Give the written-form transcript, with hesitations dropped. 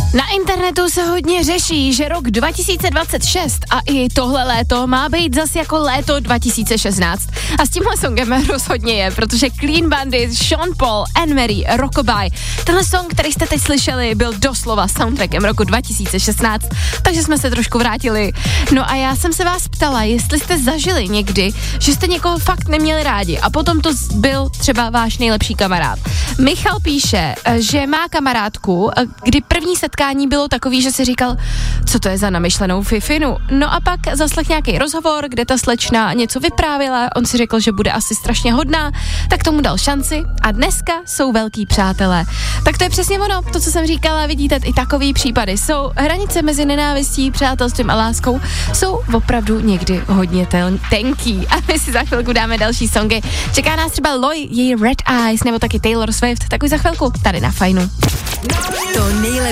Na internetu se hodně řeší, že rok 2026 a i tohle léto má být zas jako léto 2016. A s tímhle songem rozhodně je, protože Clean Bandit, Sean Paul, Anne-Marie, Rockabye. Tenhle song, který jste teď slyšeli, byl doslova soundtrackem roku 2016, takže jsme se trošku vrátili. No a já jsem se vás ptala, jestli jste zažili někdy, že jste někoho fakt neměli rádi a potom to byl třeba váš nejlepší kamarád. Michal píše, že má kamarádku, kdy první setkání bylo takový, že si říkal, co to je za namyšlenou fifinu. No a pak zaslech nějaký rozhovor, kde ta slečna něco vyprávěla, on si řekl, že bude asi strašně hodná, tak tomu dal šanci a dneska jsou velký přátelé. Tak to je přesně ono, to, co jsem říkala, vidíte, i takový případy jsou. Hranice mezi nenávistí, přátelstvím a láskou jsou opravdu někdy hodně tenký. A my si za chvilku dáme další songy. Čeká nás třeba Loi, její Red Eyes, nebo taky Taylor Swift, tak už za chvilku tady na Fajnu. To nejlepší